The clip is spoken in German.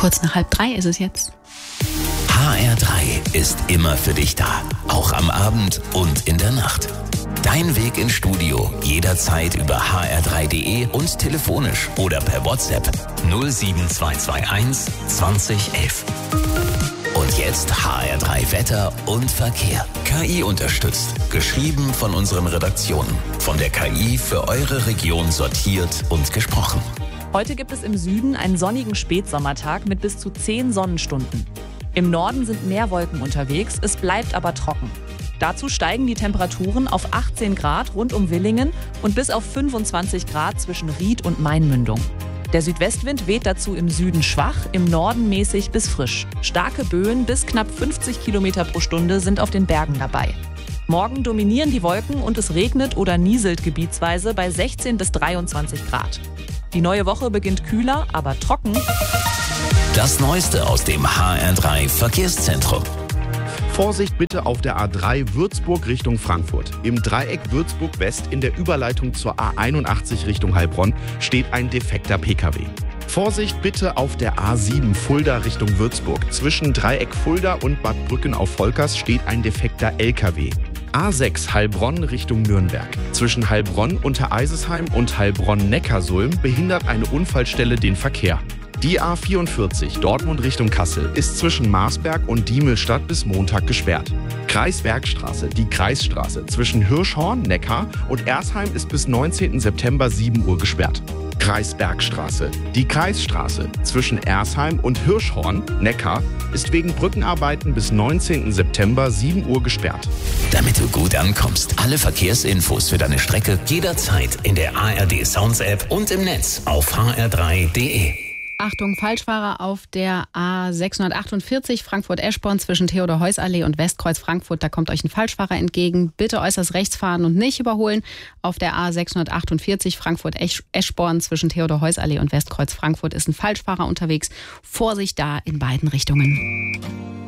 2:45 ist es jetzt. HR3 ist immer für dich da, auch am Abend und in der Nacht. Dein Weg ins Studio jederzeit über hr3.de und telefonisch oder per WhatsApp 07221 2011. Und jetzt HR3 Wetter und Verkehr. KI unterstützt. Geschrieben von unseren Redaktionen. Von der KI für eure Region sortiert und gesprochen. Heute gibt es im Süden einen sonnigen Spätsommertag mit bis zu 10 Sonnenstunden. Im Norden sind mehr Wolken unterwegs, es bleibt aber trocken. Dazu steigen die Temperaturen auf 18 Grad rund um Willingen und bis auf 25 Grad zwischen Ried und Mainmündung. Der Südwestwind weht dazu im Süden schwach, im Norden mäßig bis frisch. Starke Böen bis knapp 50 Kilometer pro Stunde sind auf den Bergen dabei. Morgen dominieren die Wolken und es regnet oder nieselt gebietsweise bei 16 bis 23 Grad. Die neue Woche beginnt kühler, aber trocken. Das Neueste aus dem HR3 Verkehrszentrum. Vorsicht bitte auf der A3 Würzburg Richtung Frankfurt. Im Dreieck Würzburg West in der Überleitung zur A81 Richtung Heilbronn steht ein defekter Pkw. Vorsicht bitte auf der A7 Fulda Richtung Würzburg. Zwischen Dreieck Fulda und Bad Brücken auf Volkers steht ein defekter LKW. A6 Heilbronn Richtung Nürnberg. Zwischen Heilbronn unter Eisesheim und Heilbronn-Neckarsulm behindert eine Unfallstelle den Verkehr. Die A44 Dortmund Richtung Kassel ist zwischen Marsberg und Diemelstadt bis Montag gesperrt. Kreisbergstraße, die Kreisstraße zwischen Hirschhorn, Neckar und Ersheim ist bis 19. September 7 Uhr gesperrt. Kreisbergstraße, die Kreisstraße zwischen Ersheim und Hirschhorn, Neckar, ist wegen Brückenarbeiten bis 19. September 7 Uhr gesperrt. Damit du gut ankommst, alle Verkehrsinfos für deine Strecke jederzeit in der ARD Sounds App und im Netz auf hr3.de. Achtung, Falschfahrer auf der A648 Frankfurt-Eschborn zwischen Theodor-Heuss-Allee und Westkreuz Frankfurt. Da kommt euch ein Falschfahrer entgegen. Bitte äußerst rechts fahren und nicht überholen. Auf der A648 Frankfurt-Eschborn zwischen Theodor-Heuss-Allee und Westkreuz Frankfurt ist ein Falschfahrer unterwegs. Vorsicht da in beiden Richtungen.